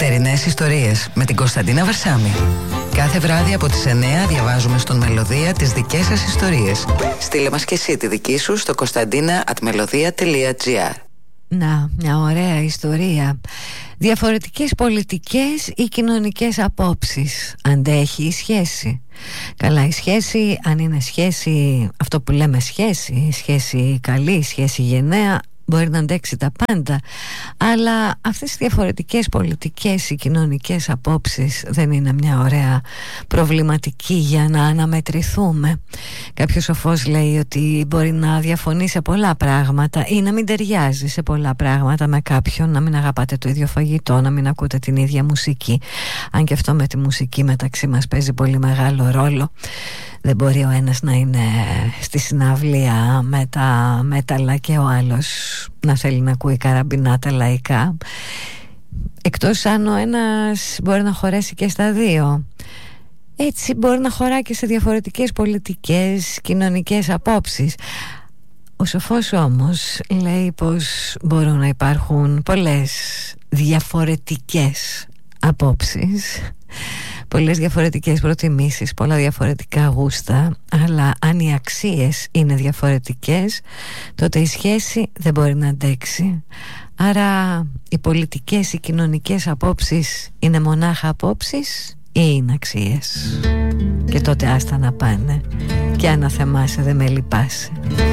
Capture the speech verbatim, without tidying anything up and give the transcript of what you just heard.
Νυχτερινές ιστορίες με την Κωνσταντίνα Βαρσάμη. Κάθε βράδυ από τις εννιά διαβάζουμε στον Μελωδία τις δικές σας ιστορίες. Στείλε μας και εσύ τη δική σου στο κωνσταντίνα at melodia τελεία gr. Να, μια ωραία ιστορία. Διαφορετικές πολιτικές ή κοινωνικές απόψεις. Αντέχει η σχέση. Καλά, η σχέση, αν είναι σχέση, αυτό που λέμε σχέση, σχέση καλή, σχέση γενναία, μπορεί να αντέξει τα πάντα. Αλλά αυτές οι διαφορετικές πολιτικές ή κοινωνικές απόψεις δεν είναι μια ωραία προβληματική για να αναμετρηθούμε. Κάποιος σοφός λέει ότι μπορεί να διαφωνεί σε πολλά πράγματα ή να μην ταιριάζει σε πολλά πράγματα με κάποιον, να μην αγαπάτε το ίδιο φαγητό, να μην ακούτε την ίδια μουσική. Αν και αυτό με τη μουσική μεταξύ μας παίζει πολύ μεγάλο ρόλο. Δεν μπορεί ο ένας να είναι στη συναυλία με τα μέταλλα και ο άλλος να θέλει να ακούει καραμπινάτα λαϊκά. Εκτός αν ο ένας μπορεί να χωρέσει και στα δύο. Έτσι μπορεί να χωρά και σε διαφορετικές πολιτικές, κοινωνικές απόψεις. Ο σοφός όμως λέει πως μπορούν να υπάρχουν πολλές διαφορετικές απόψεις, πολλές διαφορετικές προτιμήσεις, πολλά διαφορετικά γούστα, αλλά αν οι αξίες είναι διαφορετικές, τότε η σχέση δεν μπορεί να αντέξει. Άρα οι πολιτικές, οι κοινωνικές απόψεις είναι μονάχα απόψεις ή είναι αξίες? Και τότε άστα να πάνε και αναθεμάσαι, δεν με λυπάσαι.